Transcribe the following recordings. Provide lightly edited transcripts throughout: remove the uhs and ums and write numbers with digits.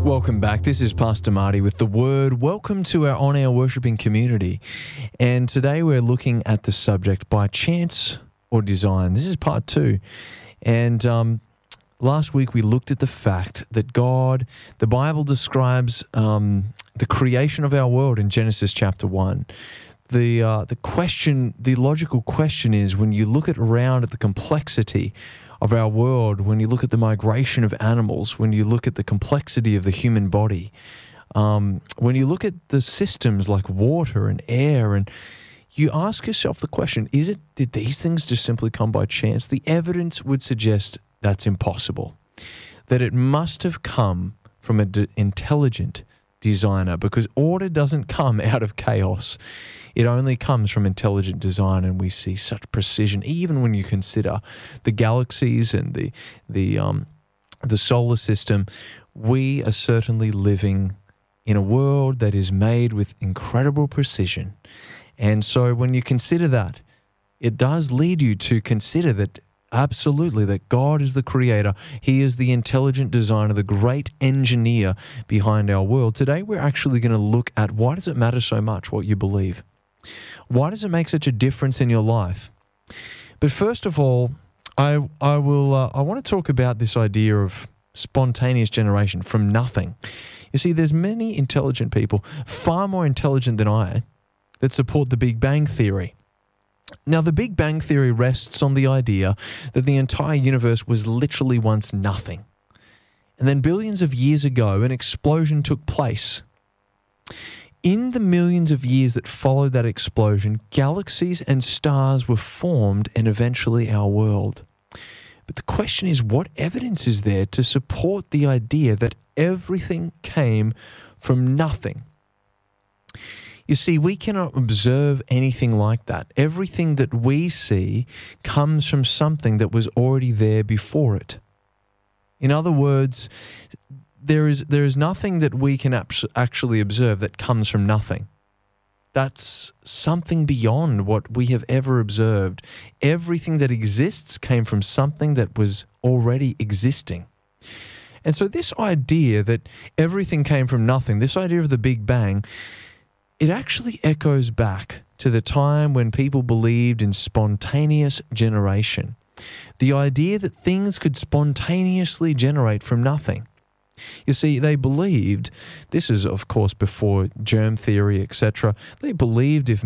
Welcome back. This is Pastor Marty with the Word. Welcome to our on-air worshiping community. And today we're looking at the subject, by chance or design. This is part 2. And last week we looked at the fact that God, the Bible describes the creation of our world in Genesis chapter 1. The logical question is, when you look around at the complexity of our world, when you look at the migration of animals, when you look at the complexity of the human body, when you look at the systems like water and air, and you ask yourself the question, did these things just simply come by chance? The evidence would suggest that's impossible, that it must have come from an intelligent designer, because order doesn't come out of chaos. It only comes from intelligent design, and we see such precision, even when you consider the galaxies and the solar system. We are certainly living in a world that is made with incredible precision. And so when you consider that, it does lead you to consider that absolutely, that God is the creator. He is the intelligent designer, the great engineer behind our world. Today, we're actually going to look at, why does it matter so much what you believe? Why does it make such a difference in your life? But first of all, I want to talk about this idea of spontaneous generation from nothing. You see, there's many intelligent people, far more intelligent than I, that support the Big Bang Theory. Now, the Big Bang Theory rests on the idea that the entire universe was literally once nothing. And then billions of years ago, an explosion took place. In the millions of years that followed that explosion, galaxies and stars were formed, and eventually our world. But the question is, what evidence is there to support the idea that everything came from nothing? You see, we cannot observe anything like that. Everything that we see comes from something that was already there before it. In other words, there is nothing that we can actually observe that comes from nothing. That's something beyond what we have ever observed. Everything that exists came from something that was already existing. And so this idea that everything came from nothing, this idea of the Big Bang, it actually echoes back to the time when people believed in spontaneous generation. The idea that things could spontaneously generate from nothing. You see, they believed, this is of course before germ theory, etc. They believed if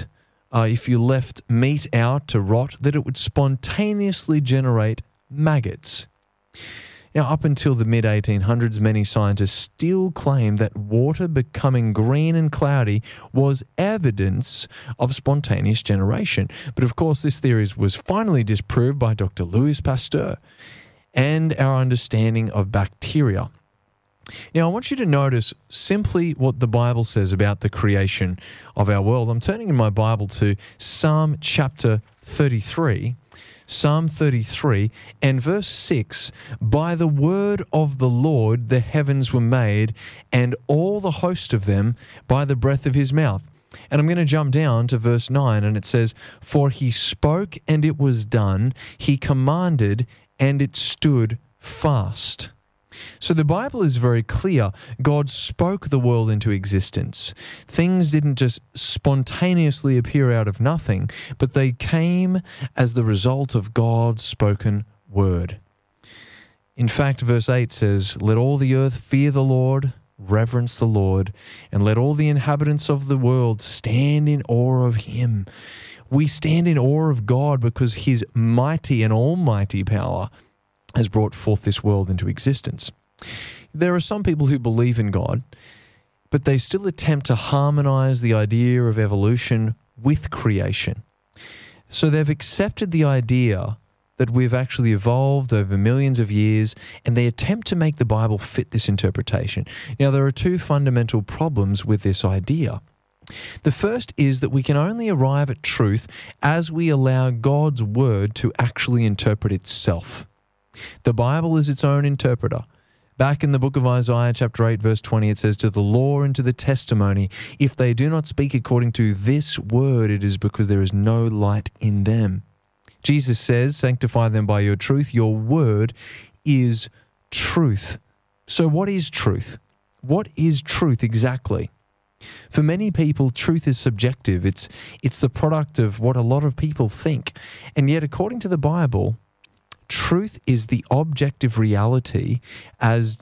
you left meat out to rot, that it would spontaneously generate maggots. Now, up until the mid-1800s, many scientists still claim that water becoming green and cloudy was evidence of spontaneous generation. But of course, this theory was finally disproved by Dr. Louis Pasteur and our understanding of bacteria. Now, I want you to notice simply what the Bible says about the creation of our world. I'm turning in my Bible to Psalm chapter 33. Psalm 33 and verse 6, "By the word of the Lord the heavens were made, and all the host of them by the breath of his mouth." And I'm going to jump down to verse 9, and it says, "For he spoke and it was done, he commanded and it stood fast." So the Bible is very clear. God spoke the world into existence. Things didn't just spontaneously appear out of nothing, but they came as the result of God's spoken word. In fact, verse 8 says, "Let all the earth fear the Lord, reverence the Lord, and let all the inhabitants of the world stand in awe of him." We stand in awe of God because his mighty and almighty power has brought forth this world into existence. There are some people who believe in God, but they still attempt to harmonize the idea of evolution with creation. So they've accepted the idea that we've actually evolved over millions of years, and they attempt to make the Bible fit this interpretation. Now, there are two fundamental problems with this idea. The first is that we can only arrive at truth as we allow God's word to actually interpret itself. The Bible is its own interpreter. Back in the book of Isaiah chapter 8 verse 20, it says, "To the law and to the testimony, if they do not speak according to this word, it is because there is no light in them." Jesus says, "Sanctify them by your truth. Your word is truth." So what is truth? What is truth exactly? For many people, truth is subjective. It's the product of what a lot of people think. And yet, according to the Bible, truth is the objective reality as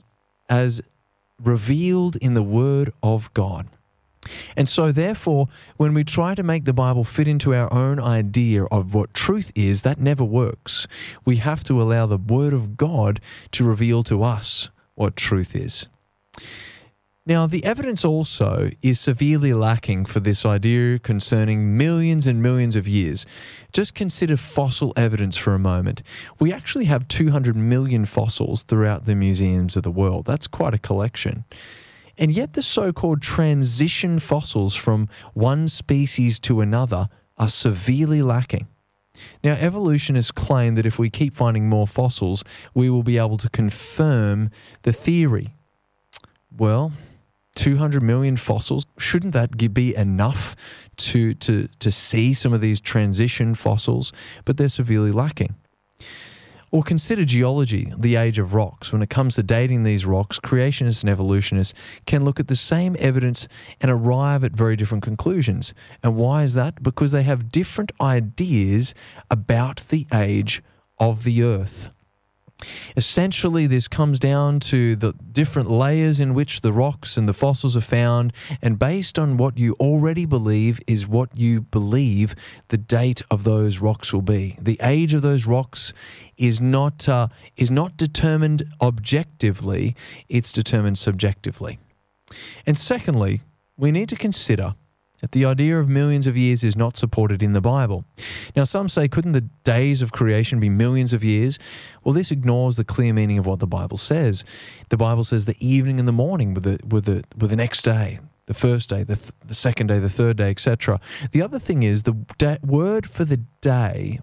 revealed in the Word of God. And so, therefore, when we try to make the Bible fit into our own idea of what truth is, that never works. We have to allow the Word of God to reveal to us what truth is. Now, the evidence also is severely lacking for this idea concerning millions and millions of years. Just consider fossil evidence for a moment. We actually have 200 million fossils throughout the museums of the world. That's quite a collection. And yet the so-called transition fossils from one species to another are severely lacking. Now, evolutionists claim that if we keep finding more fossils, we will be able to confirm the theory. Well, 200 million fossils, shouldn't that be enough to see some of these transition fossils? But they're severely lacking. Or consider geology, the age of rocks. When it comes to dating these rocks, creationists and evolutionists can look at the same evidence and arrive at very different conclusions. And why is that? Because they have different ideas about the age of the Earth. Essentially, this comes down to the different layers in which the rocks and the fossils are found, and based on what you already believe is what you believe the date of those rocks will be. The age of those rocks is not determined objectively, it's determined subjectively. And secondly, we need to consider that the idea of millions of years is not supported in the Bible. Now, some say, couldn't the days of creation be millions of years? Well, this ignores the clear meaning of what the Bible says. The Bible says the evening and the morning with the next day, the first day, the second day, the third day, etc. The other thing is the word for day,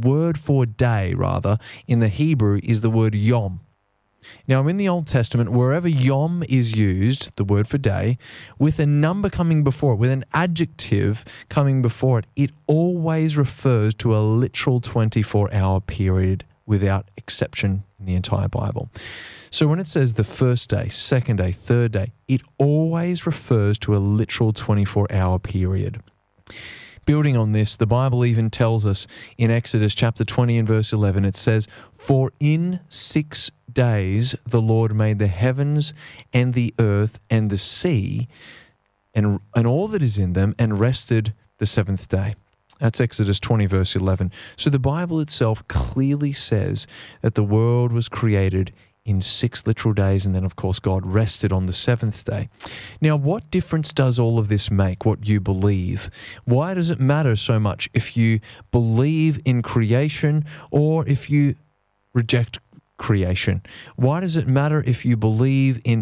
in the Hebrew is the word yom. Now, in the Old Testament, wherever yom is used, the word for day, with a number coming before it, with an adjective coming before it, it always refers to a literal 24-hour period without exception in the entire Bible. So when it says the first day, second day, third day, it always refers to a literal 24-hour period. Building on this, the Bible even tells us in Exodus chapter 20 and verse 11, it says, "For in 6 days the Lord made the heavens and the earth and the sea and all that is in them, and rested the seventh day." That's Exodus 20 verse 11. So the Bible itself clearly says that the world was created in 6 literal days, and then, of course, God rested on the seventh day. Now, what difference does all of this make, what you believe? Why does it matter so much if you believe in creation or if you reject creation? Why does it matter if you believe in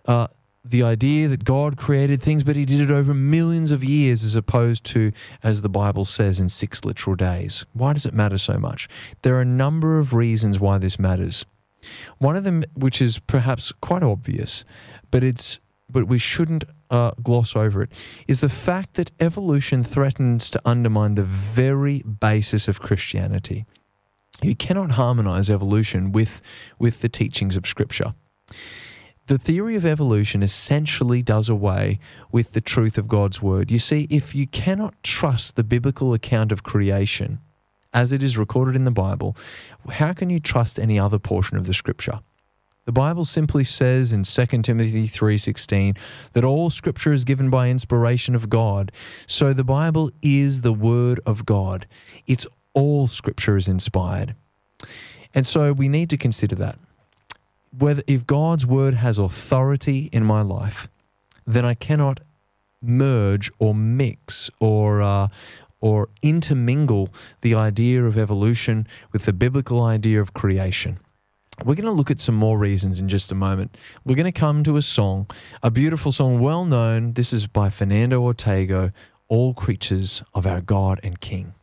the idea that God created things, but he did it over millions of years as opposed to, as the Bible says, in 6 literal days? Why does it matter so much? There are a number of reasons why this matters. One of them, which is perhaps quite obvious, but we shouldn't gloss over it, is the fact that evolution threatens to undermine the very basis of Christianity. You cannot harmonize evolution with the teachings of Scripture. The theory of evolution essentially does away with the truth of God's Word. You see, if you cannot trust the biblical account of creation as it is recorded in the Bible, how can you trust any other portion of the Scripture? The Bible simply says in 2 Timothy 3:16 that all Scripture is given by inspiration of God. So the Bible is the Word of God. It's all Scripture is inspired. And so we need to consider that. If God's Word has authority in my life, then I cannot merge or mix or intermingle the idea of evolution with the biblical idea of creation. We're going to look at some more reasons in just a moment. We're going to come to a song, a beautiful song, well known. This is by Fernando Ortega, "All Creatures of Our God and King."